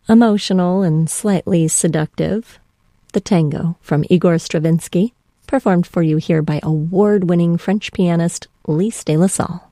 emotional and slightly seductive, the tango from Igor Stravinsky, performed for you here by award-winning French pianist Lise de la Salle.